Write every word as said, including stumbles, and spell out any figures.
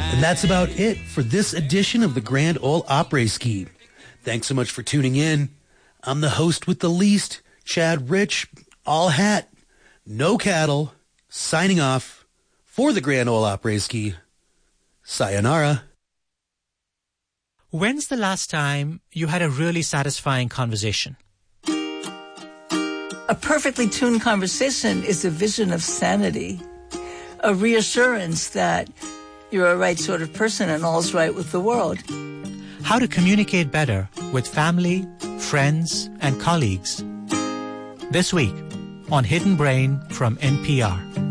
And that's about it for this edition of the Grand Ole Opry Ski. Thanks so much for tuning in. I'm the host with the least, Chad Rich, all hat, no cattle, signing off for the Grand Ole Opry Ski. Sayonara. When's the last time you had a really satisfying conversation? A perfectly tuned conversation is a vision of sanity, a reassurance that you're a right sort of person and all's right with the world. How to communicate better with family, friends, and colleagues. This week on Hidden Brain from N P R.